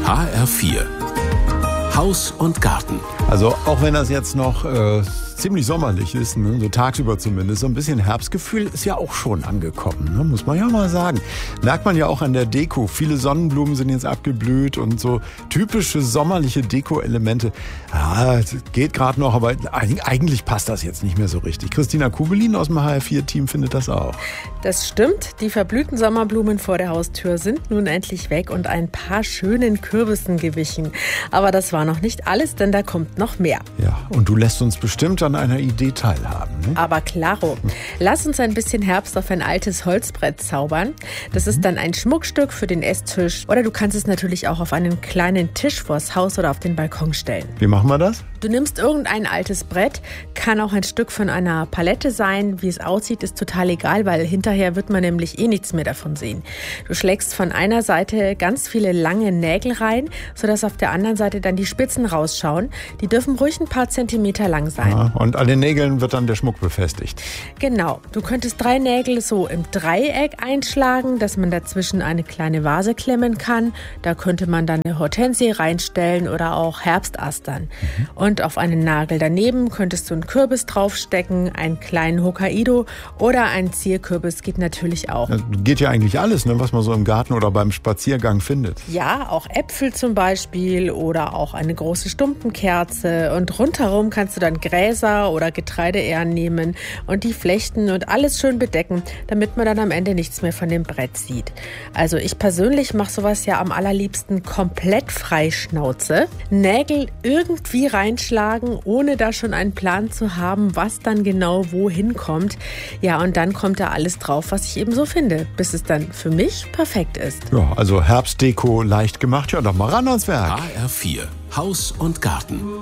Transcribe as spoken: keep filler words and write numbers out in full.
H R vier Haus und Garten. Also auch wenn das jetzt noch äh, ziemlich sommerlich ist, ne, so tagsüber zumindest, so ein bisschen Herbstgefühl ist ja auch schon angekommen, ne, muss man ja mal sagen. Merkt man ja auch an der Deko. Viele Sonnenblumen sind jetzt abgeblüht und so typische sommerliche Deko-Elemente. Ja, geht gerade noch, aber eigentlich passt das jetzt nicht mehr so richtig. Christina Kubelin aus dem H R vier Team findet das auch. Das stimmt. Die verblühten Sommerblumen vor der Haustür sind nun endlich weg und ein paar schönen Kürbissen gewichen. Aber das war noch nicht alles, denn da kommt noch mehr. Ja, und du lässt uns bestimmt an einer Idee teilhaben. Ne? Aber klaro. Lass uns ein bisschen Herbst auf ein altes Holzbrett zaubern. Das ist dann ein Schmuckstück für den Esstisch. Oder du kannst es natürlich auch auf einen kleinen Tisch vors Haus oder auf den Balkon stellen. Wie machen wir das? Du nimmst irgendein altes Brett, kann auch ein Stück von einer Palette sein. Wie es aussieht, ist total egal, weil hinterher wird man nämlich eh nichts mehr davon sehen. Du schlägst von einer Seite ganz viele lange Nägel rein, sodass auf der anderen Seite dann die Spitzen rausschauen. Die dürfen ruhig ein paar Zentimeter lang sein. Ja, und an den Nägeln wird dann der Schmuck befestigt. Genau. Du könntest drei Nägel so im Dreieck einschlagen, dass man dazwischen eine kleine Vase klemmen kann. Da könnte man dann eine Hortensie reinstellen oder auch Herbstastern. Mhm. Und auf einen Nagel daneben könntest du einen Kürbis draufstecken, einen kleinen Hokkaido oder einen Zierkürbis geht natürlich auch. Das geht ja eigentlich alles, ne, was man so im Garten oder beim Spaziergang findet. Ja, auch Äpfel zum Beispiel oder auch eine große Stumpenkerze. Und rundherum kannst du dann Gräser oder Getreideähren nehmen und die flechten und alles schön bedecken, damit man dann am Ende nichts mehr von dem Brett sieht. Also ich persönlich mache sowas ja am allerliebsten komplett frei Schnauze. Nägel irgendwie reinschlagen, ohne da schon einen Plan zu haben, was dann genau wohin kommt. Ja, und dann kommt da alles drauf, was ich eben so finde, bis es dann für mich perfekt ist. Ja, also Herbstdeko leicht gemacht. Ja, doch mal ran ans Werk. H R vier Haus und Garten.